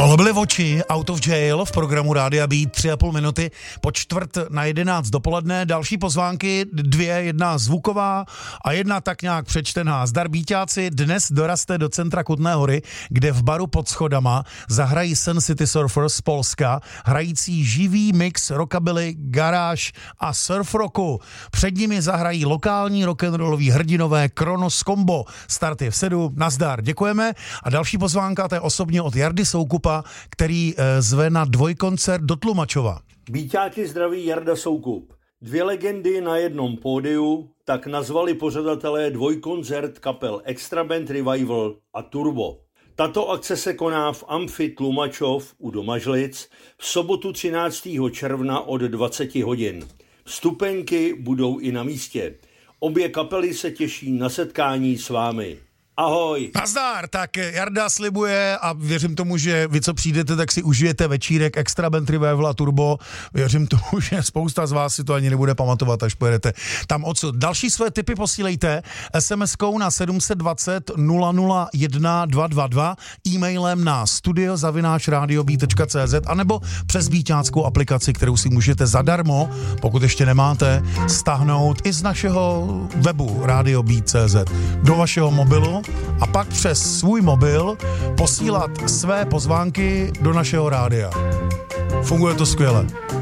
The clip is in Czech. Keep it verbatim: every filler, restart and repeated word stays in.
Tohle byly Voči, Out of Jail v programu Rádia Beat, tři a půl minuty po čtvrt na jedenáct dopoledne. Další pozvánky, dvě, jedna zvuková a jedna tak nějak přečtená. Zdar Bíťáci, dnes doraste do centra Kutné Hory, kde v baru pod schodama zahrají Sun City Surfers z Polska, hrající živý mix rockabilly, garáž a surf rocku. Před nimi zahrají lokální rock'n'rollový hrdinové Kronos Combo. Start je v sedm, nazdar, děkujeme. A další pozvánka, to je osobně od Jardy Soukupa, který e, zve na dvojkoncert do Tlumačova. Bíťáky zdraví Jarda Soukup. Dvě legendy na jednom pódiu, tak nazvali pořadatelé dvojkoncert kapel Extra Band Revival a Turbo. Tato akce se koná v Amfi Tlumačov u Domažlic v sobotu třináctého června od dvacet hodin. Vstupenky budou i na místě. Obě kapely se těší na setkání s vámi. Ahoj. Nazdar, tak Jarda slibuje a věřím tomu, že vy, co přijdete, tak si užijete večírek Extra Band Revival a Turbo. Věřím tomu, že spousta z vás si to ani nebude pamatovat, až pojedete tam odsud. Další své tipy posílejte es em eskou na sedm set dvacet nula nula jedna dva dva dva, e-mailem na studio zavináč radiobeat tečka cé zet anebo přes bíťáckou aplikaci, kterou si můžete zadarmo, pokud ještě nemáte, stáhnout i z našeho webu radiobeat tečka cé zet do vašeho mobilu a pak přes svůj mobil posílat své pozvánky do našeho rádia. Funguje to skvěle.